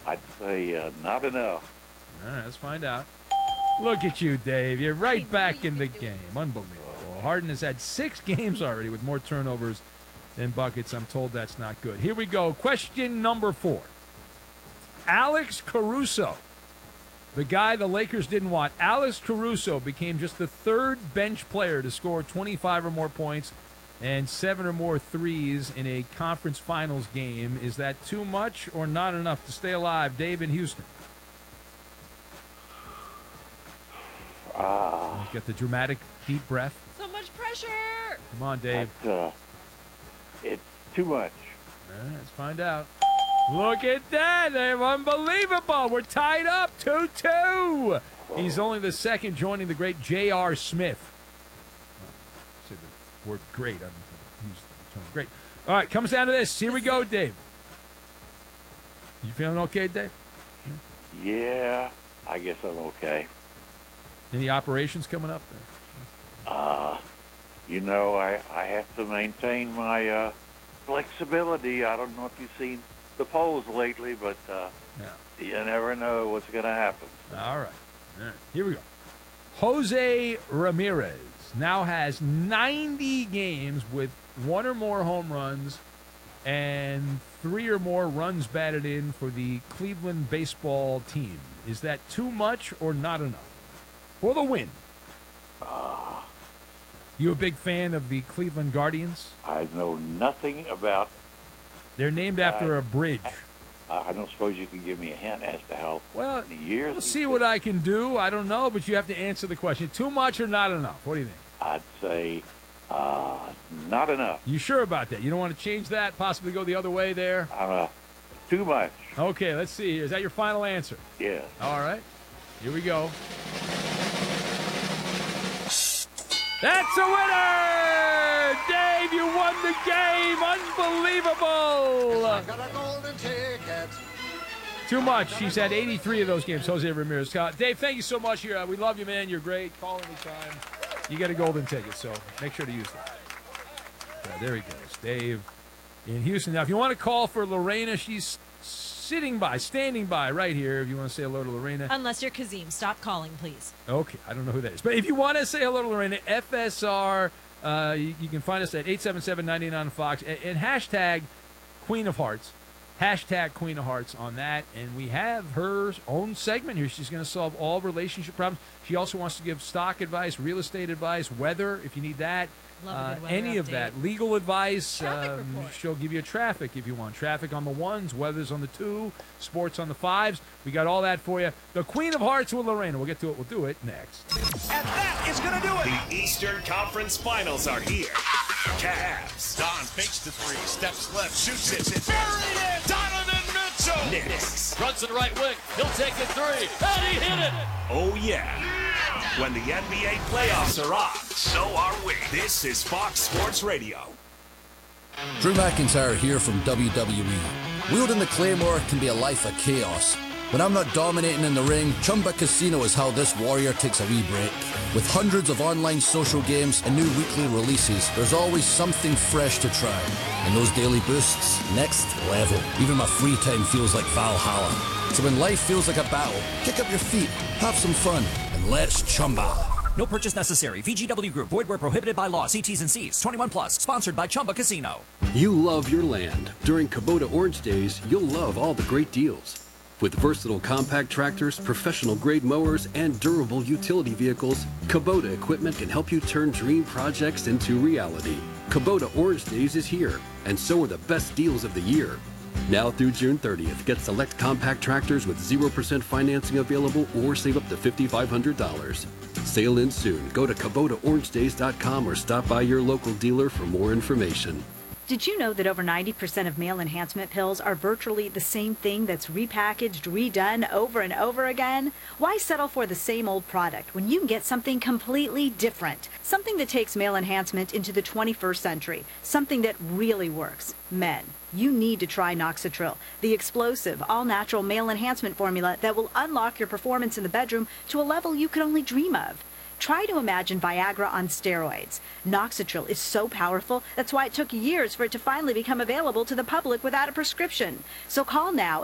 I'd say not enough. All right, let's find out. Look at you, Dave. You're right back in the game. Unbelievable. Harden has had 6 games already with more turnovers than buckets. I'm told that's not good. Here we go. Question number 4. Alex Caruso, the guy the Lakers didn't want. Alex Caruso became just the 3rd bench player to score 25 or more points and 7 or more threes in a conference finals game. Is that too much or not enough to stay alive? Dave in Houston. Get the dramatic deep breath. So much pressure. Come on, Dave. It's too much. All right, let's find out. Look at that, Dave. Unbelievable. We're tied up 2-2. He's only the 2nd, joining the great J.R. Smith. Say the word great. I'm great. All right, comes down to this. Here we go, Dave. You feeling okay, Dave? Yeah, I guess I'm okay. Any operations coming up there? I have to maintain my flexibility. I don't know if you've seen the polls lately, but you never know what's going to happen. All right. Here we go. Jose Ramirez now has 90 games with 1 or more home runs and 3 or more runs batted in for the Cleveland baseball team. Is that too much or not enough? For the win. You a big fan of the Cleveland Guardians? I know nothing about. They're named after a bridge. I don't suppose you can give me a hint as to how many years. We'll see what I can do. I don't know, but you have to answer the question. Too much or not enough? What do you think? I'd say not enough. You sure about that? You don't want to change that? Possibly go the other way there? Too much. Okay, let's see here. Is that your final answer? Yes. All right. Here we go. That's a winner! Dave, you won the game! Unbelievable! I got a golden ticket. Too much. He's had 83 of those games, Jose Ramirez. Dave, thank you so much. We love you, man. You're great. Call anytime. You get a golden ticket, so make sure to use that. There he goes. Dave in Houston. Now, if you want to call for Lorena, she's standing by right here if you want to say hello to Lorena. Unless you're Kazim. Stop calling, please. Okay, I don't know who that is. But if you want to say hello to Lorena, FSR, you can find us at 877-99-FOX and hashtag Queen of Hearts. Hashtag Queen of Hearts on that. And we have her own segment here. She's going to solve all relationship problems. She also wants to give stock advice, real estate advice, weather, if you need that. Any of that. Legal advice. She'll give you a traffic if you want. Traffic on the 1s, weather's on the 2, sports on the 5s. We got all that for you. The Queen of Hearts with Lorena. We'll get to it. We'll do it next. And that is going to do it. The Eastern Conference Finals are here. Cavs. Don fakes the 3, steps left, shoots it. Buried it. Donovan Mitchell. Knicks. Runs to the right wing. He'll take the 3. And he hit it. Oh, yeah. When the NBA playoffs are on, so are we. This is Fox Sports Radio. Drew McIntyre here from WWE. Wielding the Claymore can be a life of chaos. When I'm not dominating in the ring, Chumba Casino is how this warrior takes a wee break. With hundreds of online social games and new weekly releases, there's always something fresh to try. And those daily boosts, next level. Even my free time feels like Valhalla. So when life feels like a battle, kick up your feet, have some fun, and let's Chumba. No purchase necessary. VGW Group. Void where prohibited by law. See T's and C's. 21 plus. Sponsored by Chumba Casino. You love your land. During Kubota Orange Days, you'll love all the great deals. With versatile compact tractors, professional-grade mowers, and durable utility vehicles, Kubota equipment can help you turn dream projects into reality. Kubota Orange Days is here, and so are the best deals of the year. Now through June 30th, get select compact tractors with 0% financing available or save up to $5,500. Sail in soon. Go to KubotaOrangeDays.com or stop by your local dealer for more information. Did you know that over 90% of male enhancement pills are virtually the same thing that's repackaged, redone over and over again? Why settle for the same old product when you can get something completely different? Something that takes male enhancement into the 21st century. Something that really works. Men, you need to try Noxitril, the explosive, all-natural male enhancement formula that will unlock your performance in the bedroom to a level you could only dream of. Try to imagine Viagra on steroids. Noxitril is so powerful, that's why it took years for it to finally become available to the public without a prescription. So call now